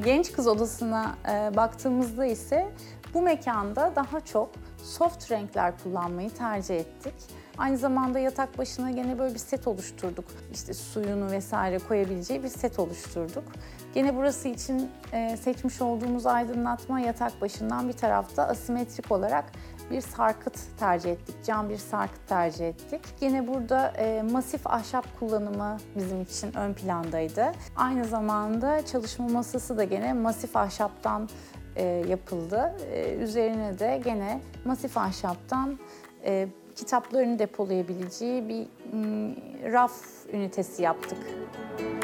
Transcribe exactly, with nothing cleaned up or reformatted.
Genç kız odasına e, baktığımızda ise bu mekanda daha çok soft renkler kullanmayı tercih ettik. Aynı zamanda yatak başına gene böyle bir set oluşturduk. İşte suyunu vesaire koyabileceği bir set oluşturduk. Gene burası için e, seçmiş olduğumuz aydınlatma yatak başından bir tarafta asimetrik olarak bir sarkıt tercih ettik. Cam bir sarkıt tercih ettik. Gene burada e, masif ahşap kullanımı bizim için ön plandaydı. Aynı zamanda çalışma masası da gene masif ahşaptan e, yapıldı. E, üzerine de gene masif ahşaptan e, kitaplarını depolayabileceği bir m, raf ünitesi yaptık.